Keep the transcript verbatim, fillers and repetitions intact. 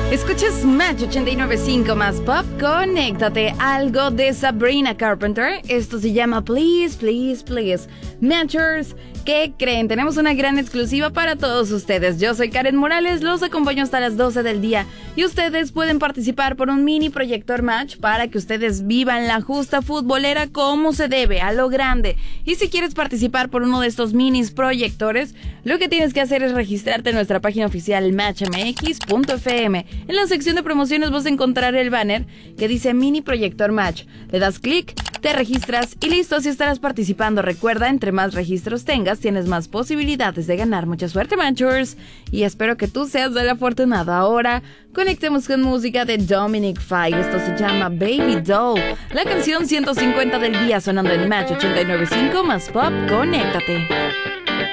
Escuchas Match ochenta y nueve punto cinco más Pop. Conéctate. Algo de Sabrina Carpenter. Esto se llama Please, Please, Please. Matchers, ¿qué creen? Tenemos una gran exclusiva para todos ustedes. Yo soy Karen Morales, los acompaño hasta las doce del día. Y ustedes pueden participar por un mini proyector Match para que ustedes vivan la justa futbolera como se debe, a lo grande. Y si quieres participar por uno de estos minis proyectores, lo que tienes que hacer es registrarte en nuestra página oficial match m x punto f m. En la sección de promociones vas a encontrar el banner que dice Mini Proyector Match. Le das clic, te registras y listo, así estarás participando. Recuerda, entre más registros tengas, tienes más posibilidades de ganar. Mucha suerte, Matchers, y espero que tú seas el afortunado. Ahora, conectemos con música de Dominic Fike. Esto se llama Baby Doll. La canción ciento cincuenta del día sonando en Match ochenta y nueve punto cinco más Pop. Conéctate.